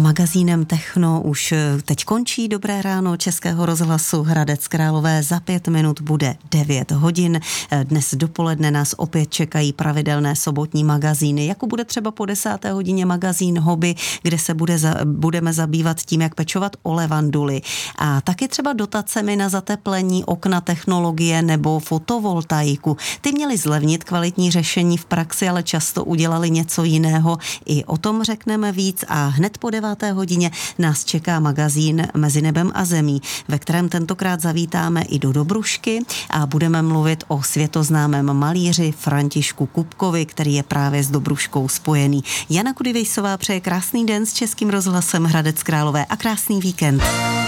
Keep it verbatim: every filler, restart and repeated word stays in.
magazínem Techno už teď končí Dobré ráno Českého rozhlasu Hradec Králové. Za pět minut bude devět hodin. Dnes dopoledne nás opět čekají pravidelné sobotní magazíny, jako bude třeba po desáté hodině magazín Hobby, kde se bude za, budeme zabývat tím, jak pečovat o levanduly. A taky třeba dotacemi na zateplení okna, technologie nebo fotovoltaiku. Ty měly zlevnit kvalitní řešení v praxi, ale často udělali něco jiného. I o tom řekneme víc a hned po deváté hodině nás čeká magazín Mezi nebem a zemí, ve kterém tentokrát zavítáme i do Dobrušky a budeme mluvit o světoznámém malíři Františku Kupkovi, který je právě s Dobruškou spojený. Jana Kudivejsová přeje krásný den s Českým rozhlasem Hradec Králové a krásný víkend.